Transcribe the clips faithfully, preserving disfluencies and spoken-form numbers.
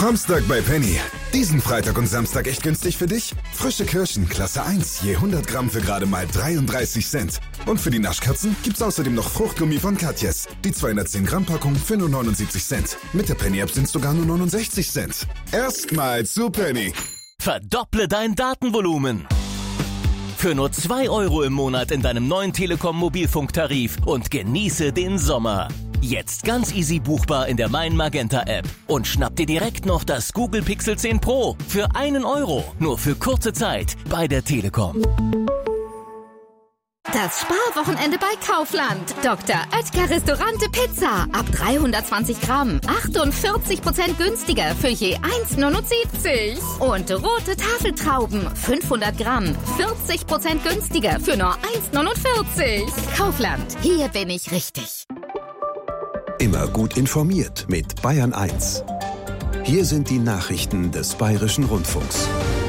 Samstag bei Penny. Diesen Freitag und Samstag echt günstig für dich? Frische Kirschen, Klasse eins, je hundert Gramm für gerade mal dreiunddreißig Cent. Und für die Naschkatzen gibt's außerdem noch Fruchtgummi von Katjes. Die zweihundertzehn Gramm Packung für nur neunundsiebzig Cent. Mit der Penny-App sind's sogar nur neunundsechzig Cent. Erstmal zu Penny. Verdopple dein Datenvolumen. Für nur zwei Euro im Monat in deinem neuen Telekom-Mobilfunktarif und genieße den Sommer. Jetzt ganz easy buchbar in der Mein Magenta App. Und schnapp dir direkt noch das Google Pixel zehn Pro für einen Euro. Nur für kurze Zeit bei der Telekom. Das Sparwochenende bei Kaufland. Doktor Oetker Restaurante Pizza. Ab dreihundertzwanzig Gramm. achtundvierzig Prozent günstiger für je eins Euro neunundsiebzig. Und rote Tafeltrauben. fünfhundert Gramm. vierzig Prozent günstiger für nur eins Euro neunundvierzig. Kaufland. Hier bin ich richtig. Immer gut informiert mit Bayern eins. Hier sind die Nachrichten des Bayerischen Rundfunks.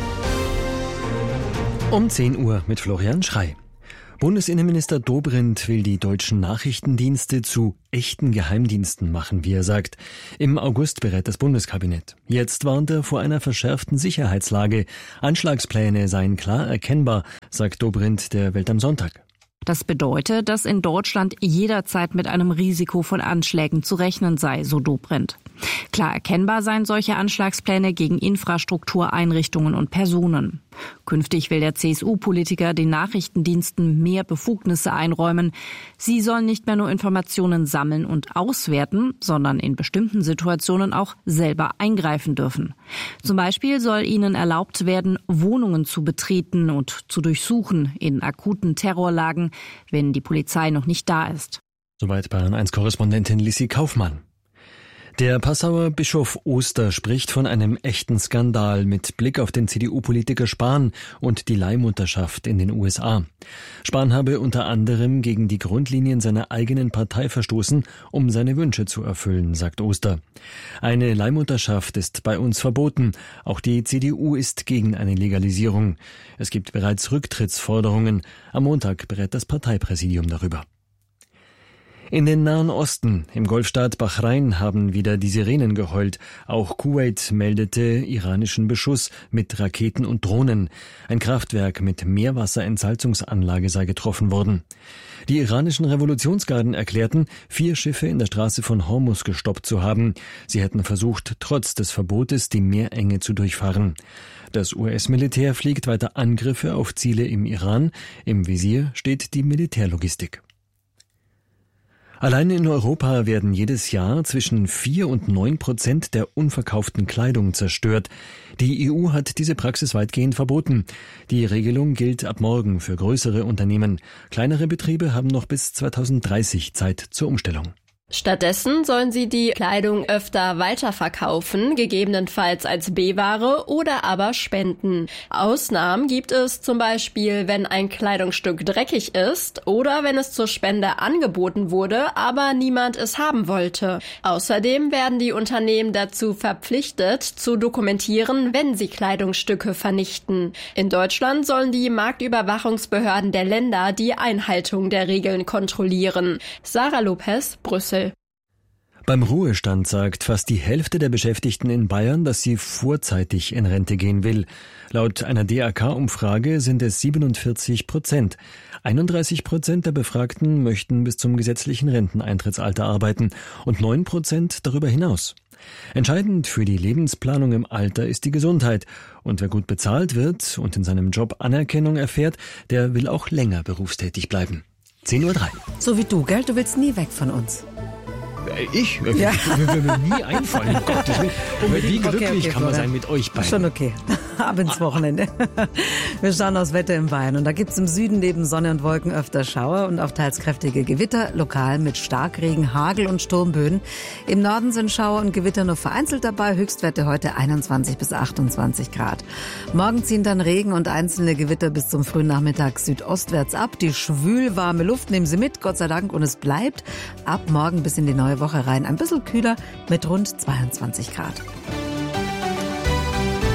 Um zehn Uhr mit Florian Schrey. Bundesinnenminister Dobrindt will die deutschen Nachrichtendienste zu echten Geheimdiensten machen, wie er sagt. Im August berät das Bundeskabinett. Jetzt warnt er vor einer verschärften Sicherheitslage. Anschlagspläne seien klar erkennbar, sagt Dobrindt der Welt am Sonntag. Das bedeutet, dass in Deutschland jederzeit mit einem Risiko von Anschlägen zu rechnen sei, so Dobrindt. Klar erkennbar seien solche Anschlagspläne gegen Infrastruktur, Einrichtungen und Personen. Künftig will der C S U-Politiker den Nachrichtendiensten mehr Befugnisse einräumen. Sie sollen nicht mehr nur Informationen sammeln und auswerten, sondern in bestimmten Situationen auch selber eingreifen dürfen. Zum Beispiel soll ihnen erlaubt werden, Wohnungen zu betreten und zu durchsuchen in akuten Terrorlagen, wenn die Polizei noch nicht da ist. Soweit Bayern eins Korrespondentin Lissi Kaufmann. Der Passauer Bischof Oster spricht von einem echten Skandal mit Blick auf den C D U-Politiker Spahn und die Leihmutterschaft in den U S A. Spahn habe unter anderem gegen die Grundlinien seiner eigenen Partei verstoßen, um seine Wünsche zu erfüllen, sagt Oster. Eine Leihmutterschaft ist bei uns verboten. Auch die C D U ist gegen eine Legalisierung. Es gibt bereits Rücktrittsforderungen. Am Montag berät das Parteipräsidium darüber. In den Nahen Osten, im Golfstaat Bahrain, haben wieder die Sirenen geheult. Auch Kuwait meldete iranischen Beschuss mit Raketen und Drohnen. Ein Kraftwerk mit Meerwasserentsalzungsanlage sei getroffen worden. Die iranischen Revolutionsgarden erklärten, vier Schiffe in der Straße von Hormuz gestoppt zu haben. Sie hätten versucht, trotz des Verbotes die Meerenge zu durchfahren. Das U S-Militär fliegt weiter Angriffe auf Ziele im Iran. Im Visier steht die Militärlogistik. Allein in Europa werden jedes Jahr zwischen vier und neun Prozent der unverkauften Kleidung zerstört. Die E U hat diese Praxis weitgehend verboten. Die Regelung gilt ab morgen für größere Unternehmen. Kleinere Betriebe haben noch bis zweitausenddreißig Zeit zur Umstellung. Stattdessen sollen sie die Kleidung öfter weiterverkaufen, gegebenenfalls als B-Ware oder aber spenden. Ausnahmen gibt es zum Beispiel, wenn ein Kleidungsstück dreckig ist oder wenn es zur Spende angeboten wurde, aber niemand es haben wollte. Außerdem werden die Unternehmen dazu verpflichtet, zu dokumentieren, wenn sie Kleidungsstücke vernichten. In Deutschland sollen die Marktüberwachungsbehörden der Länder die Einhaltung der Regeln kontrollieren. Sarah Lopez, Brüssel. Beim Ruhestand sagt fast die Hälfte der Beschäftigten in Bayern, dass sie vorzeitig in Rente gehen will. Laut einer D A K-Umfrage sind es siebenundvierzig Prozent. einunddreißig Prozent der Befragten möchten bis zum gesetzlichen Renteneintrittsalter arbeiten und neun Prozent darüber hinaus. Entscheidend für die Lebensplanung im Alter ist die Gesundheit. Und wer gut bezahlt wird und in seinem Job Anerkennung erfährt, der will auch länger berufstätig bleiben. zehn Uhr drei. So wie du, gell? Du willst nie weg von uns. Ich? Ja. Würde mir nie einfallen. Um Gottes Willen. Wie glücklich okay, okay, kann man sein mit euch beiden? Schon okay. Ab ins Wochenende. Wir schauen aufs Wetter in Bayern. Und da gibt's im Süden neben Sonne und Wolken öfter Schauer und auch teils kräftige Gewitter, lokal mit Starkregen, Hagel und Sturmböen. Im Norden sind Schauer und Gewitter nur vereinzelt dabei. Höchstwerte heute einundzwanzig bis achtundzwanzig Grad. Morgen ziehen dann Regen und einzelne Gewitter bis zum frühen Nachmittag südostwärts ab. Die schwülwarme Luft nehmen sie mit, Gott sei Dank. Und es bleibt ab morgen bis in die neue Woche rein ein bisschen kühler mit rund zweiundzwanzig Grad. Und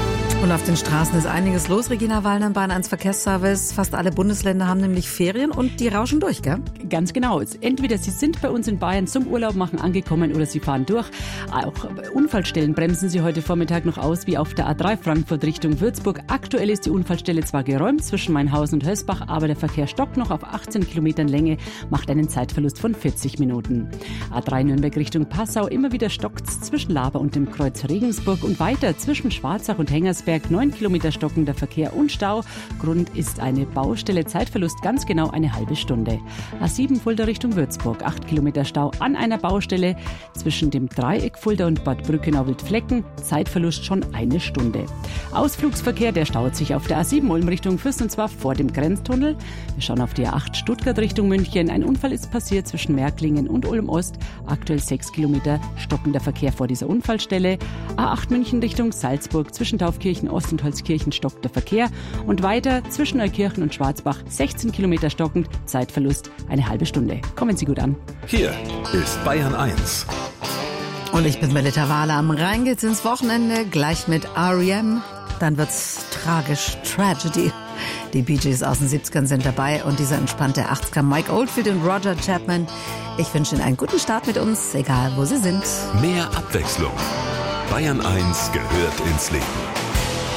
Und auf den Straßen ist einiges los. Regina Wallner, Bahn eins Verkehrsservice. Fast alle Bundesländer haben nämlich Ferien und die rauschen durch, gell? Ganz genau. Entweder Sie sind bei uns in Bayern zum Urlaub machen angekommen oder Sie fahren durch. Auch Unfallstellen bremsen Sie heute Vormittag noch aus, wie auf der A drei Frankfurt Richtung Würzburg. Aktuell ist die Unfallstelle zwar geräumt zwischen Mainhausen und Hösbach, aber der Verkehr stockt noch auf achtzehn Kilometern Länge, macht einen Zeitverlust von vierzig Minuten. A drei Nürnberg Richtung Passau, immer wieder stockt's zwischen Laber und dem Kreuz Regensburg und weiter zwischen Schwarzach und Hengersberg. neun Kilometer stockender Verkehr und Stau. Grund ist eine Baustelle. Zeitverlust ganz genau eine halbe Stunde. A sieben Fulda Richtung Würzburg. acht Kilometer Stau an einer Baustelle zwischen dem Dreieck Fulda und Bad Brückenau-Wildflecken. Zeitverlust schon eine Stunde. Ausflugsverkehr, der staut sich auf der A sieben Ulm Richtung Fürst und zwar vor dem Grenztunnel. Wir schauen auf die A acht Stuttgart Richtung München. Ein Unfall ist passiert zwischen Märklingen und Ulm Ost. Aktuell sechs Kilometer stockender Verkehr vor dieser Unfallstelle. A acht München Richtung Salzburg zwischen Taufkirchen Ost und Holzkirchen stockt der Verkehr und weiter zwischen Neukirchen und Schwarzbach sechzehn Kilometer stockend, Zeitverlust eine halbe Stunde. Kommen Sie gut an. Hier ist Bayern eins. Und ich bin Melita Wahler. Am Rhein geht's ins Wochenende, gleich mit R E M. Dann wird's tragisch, Tragedy. Die Bee Gees aus den siebzigern sind dabei und dieser entspannte achtziger Mike Oldfield und Roger Chapman. Ich wünsche Ihnen einen guten Start mit uns, egal wo Sie sind. Mehr Abwechslung. Bayern eins gehört ins Leben.